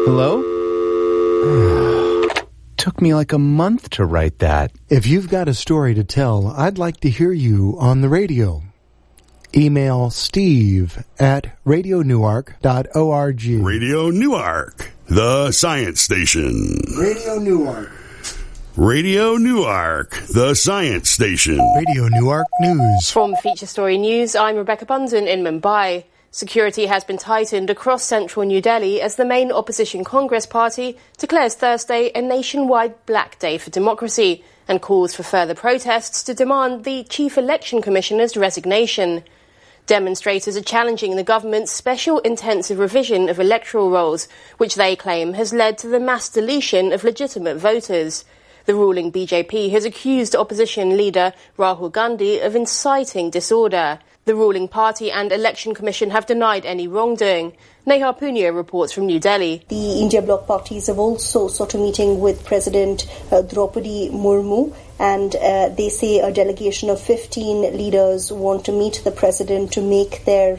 Hello? Took me like a month to write that. If you've got a story to tell, I'd like to hear you on the radio. Email steve@radionewark.org. Radio Newark, the science station. Radio Newark. Radio Newark, the science station. Radio Newark News. From Feature Story News, I'm Rebecca Bunton in Mumbai. Security has been tightened across central New Delhi as the main opposition Congress party declares Thursday a nationwide Black Day for democracy and calls for further protests to demand the Chief Election Commissioner's resignation. Demonstrators are challenging the government's special intensive revision of electoral rolls, which they claim has led to the mass deletion of legitimate voters. The ruling BJP has accused opposition leader Rahul Gandhi of inciting disorder. The ruling party and election commission have denied any wrongdoing. Neha Punia reports from New Delhi. The India Bloc parties have also sought a meeting with President Draupadi Murmu, and they say a delegation of 15 leaders want to meet the president to make their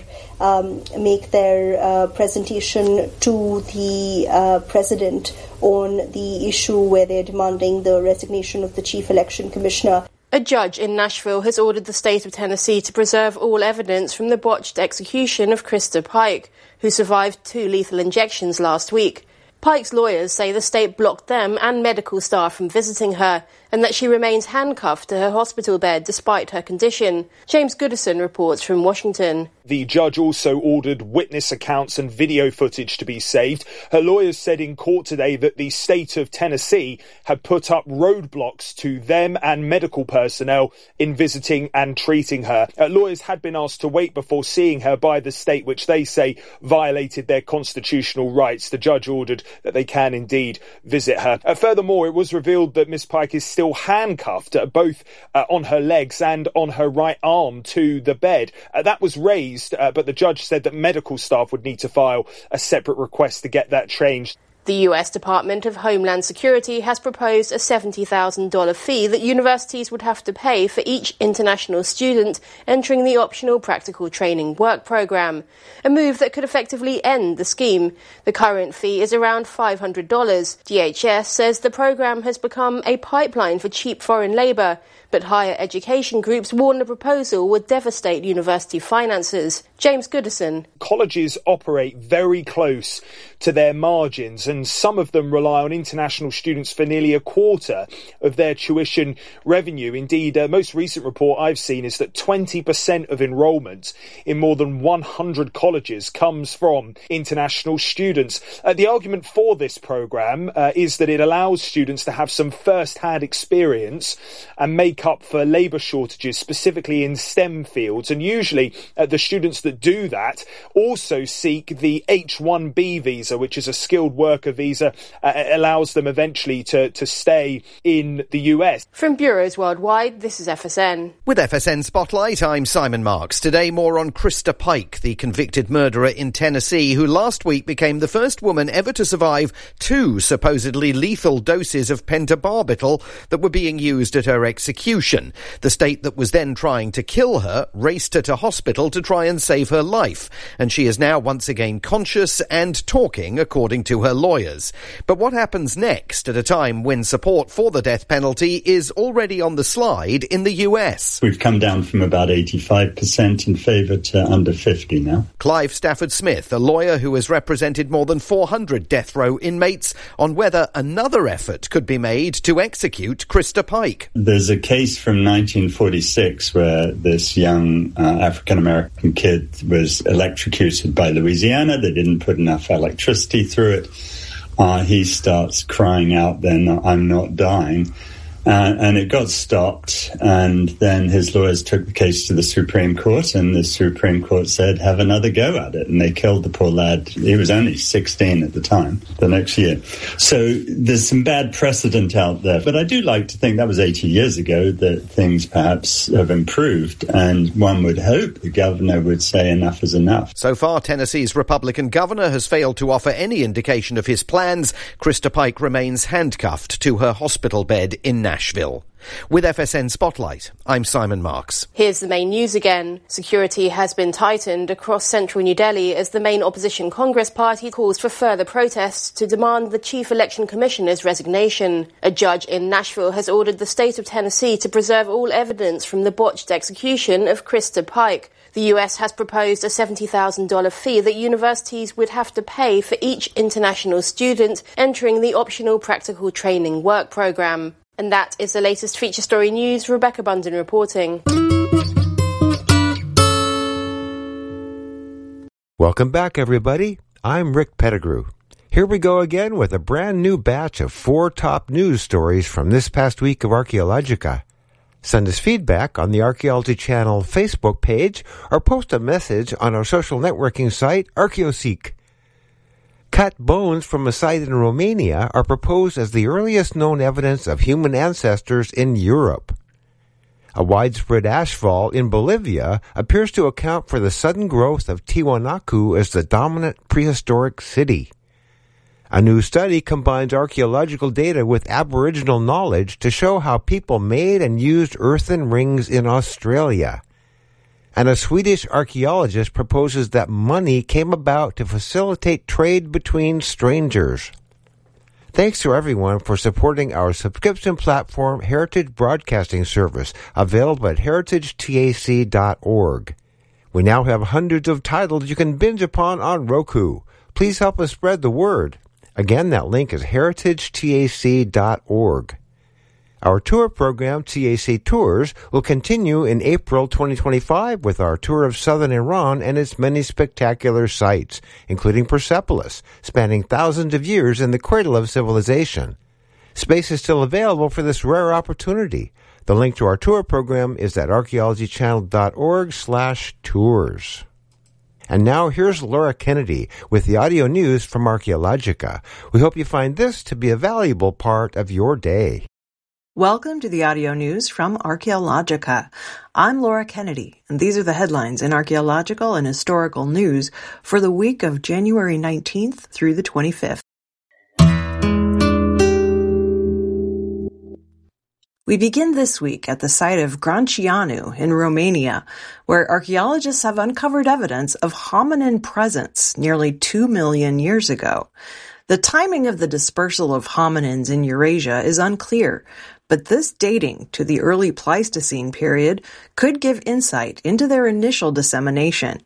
presentation to the president on the issue where they're demanding the resignation of the chief election commissioner. A judge in Nashville has ordered the state of Tennessee to preserve all evidence from the botched execution of Krista Pike, who survived 2 lethal injections last week. Pike's lawyers say the state blocked them and medical staff from visiting her, and that she remains handcuffed to her hospital bed despite her condition. James Goodison reports from Washington. The judge also ordered witness accounts and video footage to be saved. Her lawyers said in court today that the state of Tennessee had put up roadblocks to them and medical personnel in visiting and treating her. Lawyers had been asked to wait before seeing her by the state, which they say violated their constitutional rights. The judge ordered that they can indeed visit her. Furthermore, it was revealed that Miss Pike is still handcuffed, both on her legs and on her right arm to the bed. That was raised, but the judge said that medical staff would need to file a separate request to get that changed. The US Department of Homeland Security has proposed a $70,000 fee that universities would have to pay for each international student entering the optional practical training work program, a move that could effectively end the scheme. The current fee is around $500. DHS says the program has become a pipeline for cheap foreign labour, but higher education groups warn the proposal would devastate university finances. James Goodison. Colleges operate very close to their margins, and some of them rely on international students for nearly a quarter of their tuition revenue. Indeed, a most recent report I've seen is that 20% of enrolment in more than 100 colleges comes from international students. The argument for this programme is that it allows students to have some first-hand experience and make up for labour shortages, specifically in STEM fields. And usually the students that do that also seek the H-1B visa, which is a skilled worker visa, allows them eventually to stay in the US. From bureaus worldwide, this is FSN. With FSN Spotlight, I'm Simon Marks. Today, more on Krista Pike, the convicted murderer in Tennessee, who last week became the first woman ever to survive 2 supposedly lethal doses of pentobarbital that were being used at her execution. The state that was then trying to kill her raced her to hospital to try and save her life, and she is now once again conscious and talking, according to her lawyers. But what happens next at a time when support for the death penalty is already on the slide in the US? We've come down from about 85% in favour to under 50 now. Clive Stafford Smith, a lawyer who has represented more than 400 death row inmates, on whether another effort could be made to execute Krista Pike. There's a case from 1946 where this young African-American kid was electrocuted by Louisiana. They didn't put enough electricity through it. He starts crying out then, "I'm not dying." And it got stopped, and then his lawyers took the case to the Supreme Court, and the Supreme Court said, have another go at it. And they killed the poor lad. He was only 16 at the time, the next year. So there's some bad precedent out there. But I do like to think that was 80 years ago, that things perhaps have improved. And one would hope the governor would say enough is enough. So far, Tennessee's Republican governor has failed to offer any indication of his plans. Krista Pike remains handcuffed to her hospital bed in Nashville. Nashville. With FSN Spotlight, I'm Simon Marks. Here's the main news again. Security has been tightened across central New Delhi as the main opposition Congress party calls for further protests to demand the chief election commissioner's resignation. A judge in Nashville has ordered the state of Tennessee to preserve all evidence from the botched execution of Krista Pike. The US has proposed a $70,000 fee that universities would have to pay for each international student entering the optional practical training work program. And that is the latest feature story news. Rebecca Bunden reporting. Welcome back, everybody. I'm Rick Pettigrew. Here we go again with a brand new batch of 4 top news stories from this past week of Archaeologica. Send us feedback on the Archaeology Channel Facebook page or post a message on our social networking site, Archaeoseek. Cut bones from a site in Romania are proposed as the earliest known evidence of human ancestors in Europe. A widespread ashfall in Bolivia appears to account for the sudden growth of Tiwanaku as the dominant prehistoric city. A new study combines archaeological data with Aboriginal knowledge to show how people made and used earthen rings in Australia. And a Swedish archaeologist proposes that money came about to facilitate trade between strangers. Thanks to everyone for supporting our subscription platform, Heritage Broadcasting Service, available at heritagetac.org. We now have hundreds of titles you can binge upon on Roku. Please help us spread the word. Again, that link is heritagetac.org. Our tour program, TAC Tours, will continue in April 2025 with our tour of southern Iran and its many spectacular sites, including Persepolis, spanning thousands of years in the cradle of civilization. Space is still available for this rare opportunity. The link to our tour program is at archaeologychannel.org/tours. And now here's Laura Kennedy with the audio news from Archaeologica. We hope you find this to be a valuable part of your day. Welcome to the audio news from Archaeologica. I'm Laura Kennedy, and these are the headlines in archaeological and historical news for the week of January 19th through the 25th. We begin this week at the site of Granceanu in Romania, where archaeologists have uncovered evidence of hominin presence nearly 2 million years ago. The timing of the dispersal of hominins in Eurasia is unclear, but this dating to the early Pleistocene period could give insight into their initial dissemination.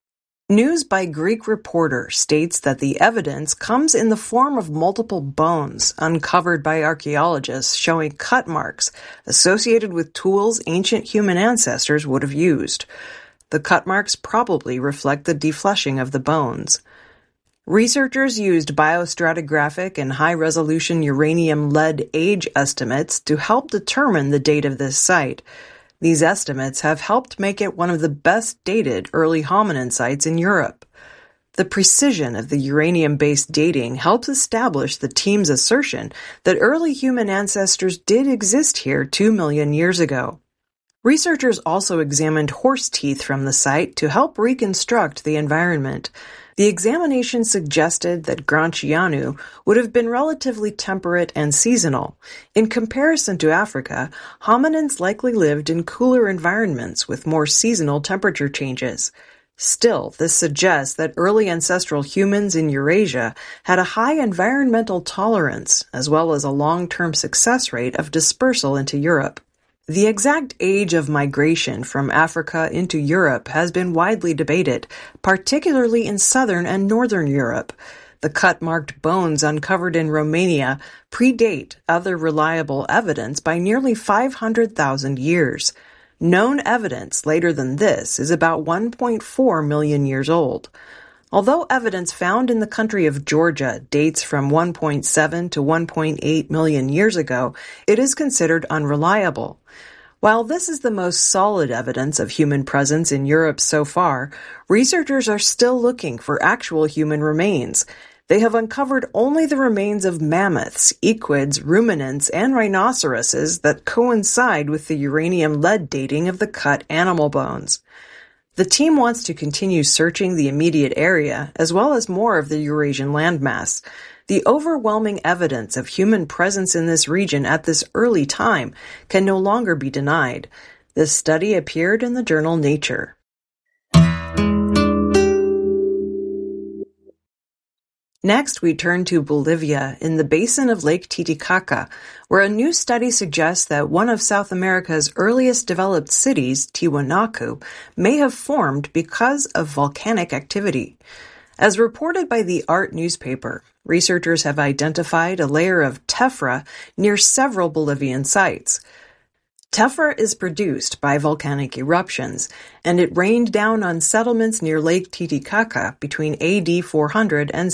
News by Greek Reporter states that the evidence comes in the form of multiple bones uncovered by archaeologists showing cut marks associated with tools ancient human ancestors would have used. The cut marks probably reflect the defleshing of the bones. Researchers used biostratigraphic and high-resolution uranium-lead age estimates to help determine the date of this site. These estimates have helped make it one of the best-dated early hominin sites in Europe. The precision of the uranium-based dating helps establish the team's assertion that early human ancestors did exist here 2 million years ago. Researchers also examined horse teeth from the site to help reconstruct the environment. The examination suggested that Granceanu would have been relatively temperate and seasonal. In comparison to Africa, hominins likely lived in cooler environments with more seasonal temperature changes. Still, this suggests that early ancestral humans in Eurasia had a high environmental tolerance, as well as a long-term success rate of dispersal into Europe. The exact age of migration from Africa into Europe has been widely debated, particularly in southern and northern Europe. The cut-marked bones uncovered in Romania predate other reliable evidence by nearly 500,000 years. Known evidence later than this is about 1.4 million years old. Although evidence found in the country of Georgia dates from 1.7 to 1.8 million years ago, it is considered unreliable. While this is the most solid evidence of human presence in Europe so far, researchers are still looking for actual human remains. They have uncovered only the remains of mammoths, equids, ruminants, and rhinoceroses that coincide with the uranium-lead dating of the cut animal bones. The team wants to continue searching the immediate area, as well as more of the Eurasian landmass. The overwhelming evidence of human presence in this region at this early time can no longer be denied. This study appeared in the journal Nature. Next, we turn to Bolivia in the basin of Lake Titicaca, where a new study suggests that one of South America's earliest developed cities, Tiwanaku, may have formed because of volcanic activity. As reported by the Art newspaper, researchers have identified a layer of tephra near several Bolivian sites. Tephra is produced by volcanic eruptions, and it rained down on settlements near Lake Titicaca between AD 400 and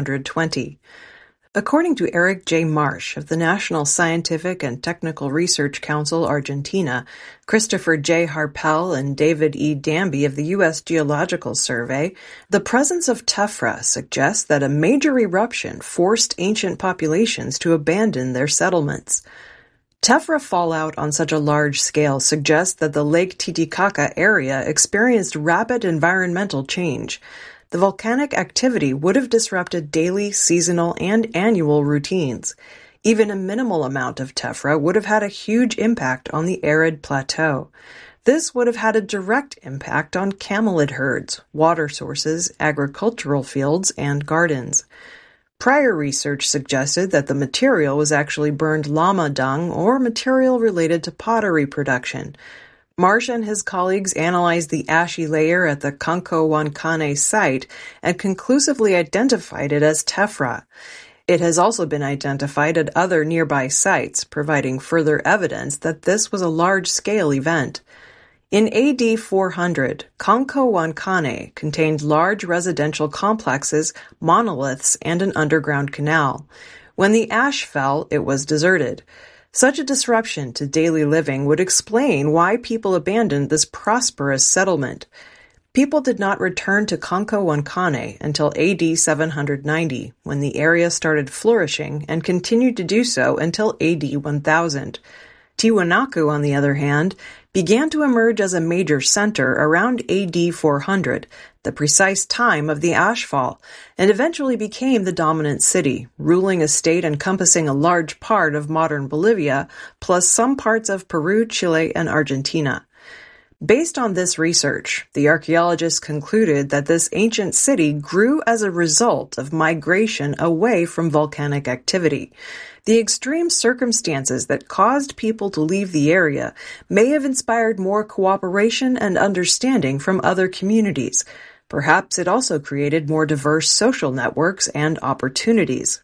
720. According to Eric J. Marsh of the National Scientific and Technical Research Council Argentina, Christopher J. Harpel and David E. Danby of the U.S. Geological Survey, the presence of tephra suggests that a major eruption forced ancient populations to abandon their settlements. Tephra fallout on such a large scale suggests that the Lake Titicaca area experienced rapid environmental change. The volcanic activity would have disrupted daily, seasonal, and annual routines. Even a minimal amount of tephra would have had a huge impact on the arid plateau. This would have had a direct impact on camelid herds, water sources, agricultural fields, and gardens. Prior research suggested that the material was actually burned llama dung or material related to pottery production. Marsh and his colleagues analyzed the ashy layer at the Canco-Huancane site and conclusively identified it as tephra. It has also been identified at other nearby sites, providing further evidence that this was a large-scale event. In AD 400, Canco-Huancane contained large residential complexes, monoliths, and an underground canal. When the ash fell, it was deserted. Such a disruption to daily living would explain why people abandoned this prosperous settlement. People did not return to Canco-Huancane until AD 790, when the area started flourishing and continued to do so until AD 1000. Tiwanaku, on the other hand, began to emerge as a major center around AD 400, the precise time of the ashfall, and eventually became the dominant city, ruling a state encompassing a large part of modern Bolivia, plus some parts of Peru, Chile, and Argentina. Based on this research, the archaeologists concluded that this ancient city grew as a result of migration away from volcanic activity. The extreme circumstances that caused people to leave the area may have inspired more cooperation and understanding from other communities. Perhaps it also created more diverse social networks and opportunities.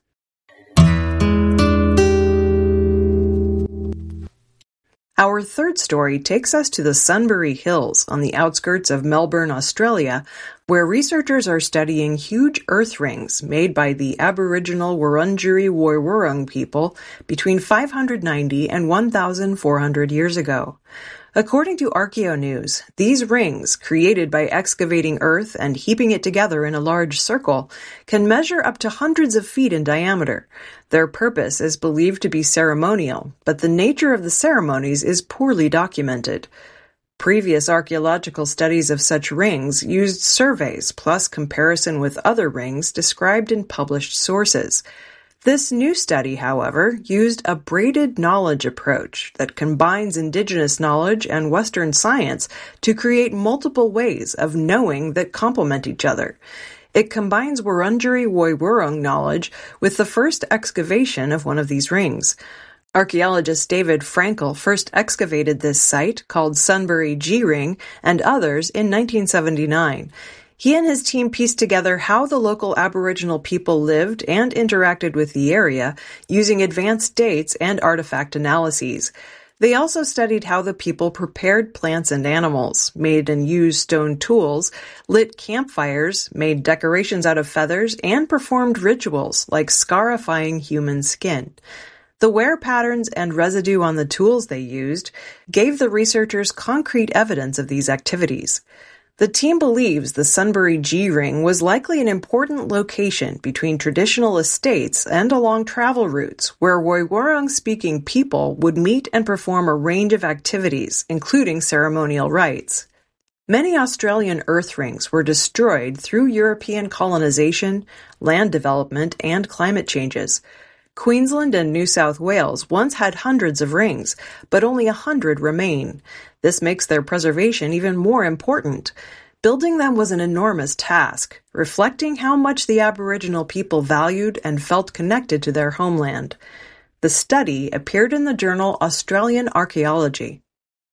Our third story takes us to the Sunbury Hills on the outskirts of Melbourne, Australia, where researchers are studying huge earth rings made by the Aboriginal Wurundjeri Woiwurrung people between 590 and 1,400 years ago. According to ArchaeoNews, these rings, created by excavating earth and heaping it together in a large circle, can measure up to hundreds of feet in diameter. Their purpose is believed to be ceremonial, but the nature of the ceremonies is poorly documented. Previous archaeological studies of such rings used surveys plus comparison with other rings described in published sources. This new study, however, used a braided knowledge approach that combines indigenous knowledge and Western science to create multiple ways of knowing that complement each other. It combines Wurundjeri Woiwurrung knowledge with the first excavation of one of these rings. Archaeologist David Frankel first excavated this site, called Sunbury G-Ring, and others in 1979. He and his team pieced together how the local Aboriginal people lived and interacted with the area using advanced dates and artifact analyses. They also studied how the people prepared plants and animals, made and used stone tools, lit campfires, made decorations out of feathers, and performed rituals like scarifying human skin. The wear patterns and residue on the tools they used gave the researchers concrete evidence of these activities. The team believes the Sunbury G-Ring was likely an important location between traditional estates and along travel routes where Woiwurrung-speaking people would meet and perform a range of activities, including ceremonial rites. Many Australian earth rings were destroyed through European colonization, land development, and climate changes. Queensland and New South Wales once had hundreds of rings, but only 100 remain. This makes their preservation even more important. Building them was an enormous task, reflecting how much the Aboriginal people valued and felt connected to their homeland. The study appeared in the journal Australian Archaeology.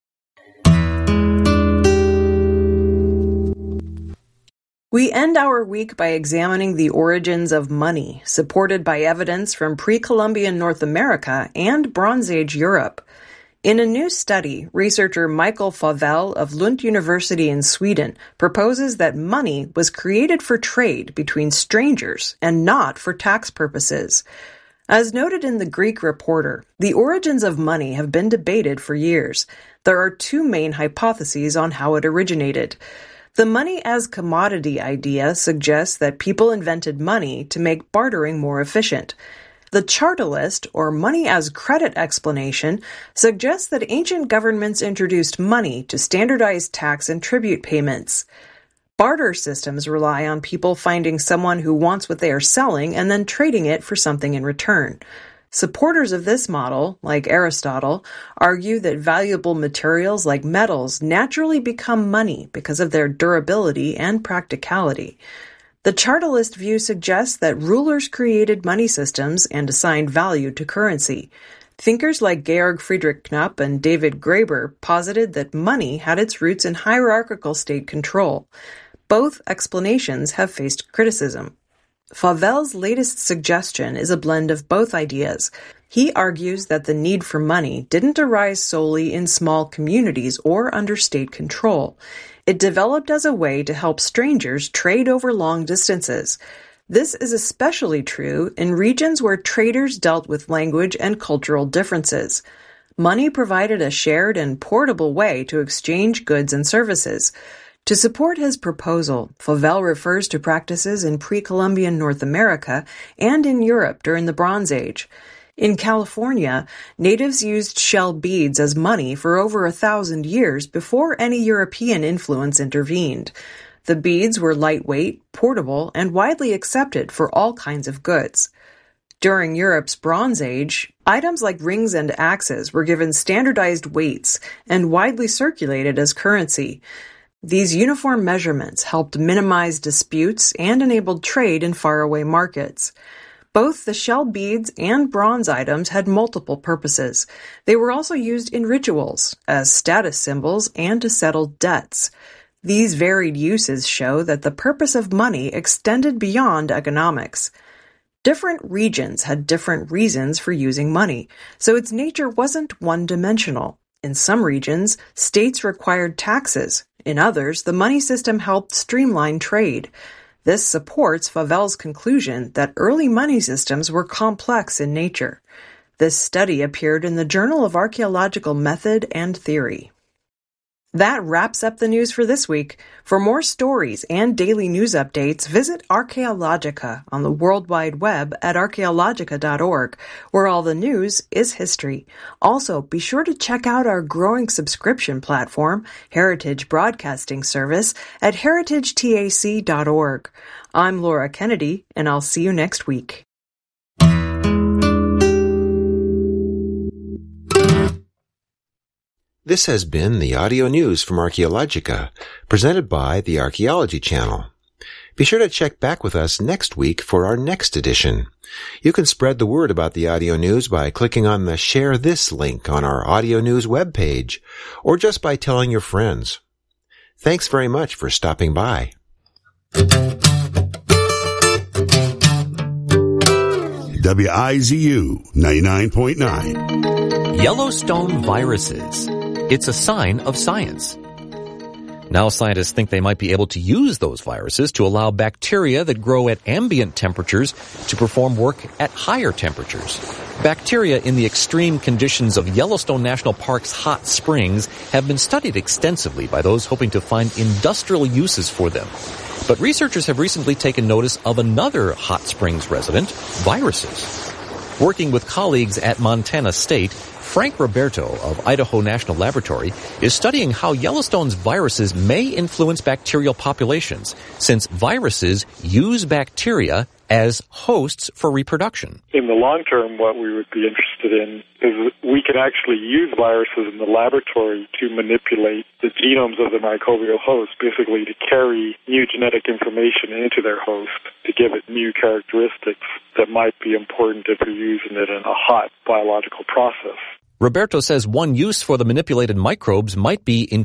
We end our week by examining the origins of money, supported by evidence from pre-Columbian North America and Bronze Age Europe. In a new study, researcher Michael Favell of Lund University in Sweden proposes that money was created for trade between strangers and not for tax purposes. As noted in the Greek Reporter, the origins of money have been debated for years. There are two main hypotheses on how it originated. The money as commodity idea suggests that people invented money to make bartering more efficient. The chartalist, or money as credit explanation, suggests that ancient governments introduced money to standardize tax and tribute payments. Barter systems rely on people finding someone who wants what they are selling and then trading it for something in return. Supporters of this model, like Aristotle, argue that valuable materials like metals naturally become money because of their durability and practicality. The chartalist view suggests that rulers created money systems and assigned value to currency. Thinkers like Georg Friedrich Knapp and David Graeber posited that money had its roots in hierarchical state control. Both explanations have faced criticism. Favell's latest suggestion is a blend of both ideas. He argues that the need for money didn't arise solely in small communities or under state control. It developed as a way to help strangers trade over long distances. This is especially true in regions where traders dealt with language and cultural differences. Money provided a shared and portable way to exchange goods and services. To support his proposal, Favell refers to practices in pre-Columbian North America and in Europe during the Bronze Age. In California, natives used shell beads as money for over 1,000 years before any European influence intervened. The beads were lightweight, portable, and widely accepted for all kinds of goods. During Europe's Bronze Age, items like rings and axes were given standardized weights and widely circulated as currency. These uniform measurements helped minimize disputes and enabled trade in faraway markets. Both the shell beads and bronze items had multiple purposes. They were also used in rituals, as status symbols, and to settle debts. These varied uses show that the purpose of money extended beyond economics. Different regions had different reasons for using money, so its nature wasn't one-dimensional. In some regions, states required taxes. In others, the money system helped streamline trade. This supports Favell's conclusion that early money systems were complex in nature. This study appeared in the Journal of Archaeological Method and Theory. That wraps up the news for this week. For more stories and daily news updates, visit Archaeologica on the World Wide Web at archaeologica.org, where all the news is history. Also, be sure to check out our growing subscription platform, Heritage Broadcasting Service, at heritagetac.org. I'm Laura Kennedy, and I'll see you next week. This has been the audio news from Archaeologica, presented by the Archaeology Channel. Be sure to check back with us next week for our next edition. You can spread the word about the audio news by clicking on the Share This link on our audio news webpage, or just by telling your friends. Thanks very much for stopping by. WIZU 99.9. Yellowstone viruses. It's a sign of science. Now scientists think they might be able to use those viruses to allow bacteria that grow at ambient temperatures to perform work at higher temperatures. Bacteria in the extreme conditions of Yellowstone National Park's hot springs have been studied extensively by those hoping to find industrial uses for them. But researchers have recently taken notice of another hot springs resident, viruses. Working with colleagues at Montana State, Frank Roberto of Idaho National Laboratory is studying how Yellowstone's viruses may influence bacterial populations, since viruses use bacteria as hosts for reproduction. In the long term, what we would be interested in is we can actually use viruses in the laboratory to manipulate the genomes of the microbial host, basically to carry new genetic information into their host to give it new characteristics that might be important if you're using it in a hot biological process. Roberto says one use for the manipulated microbes might be in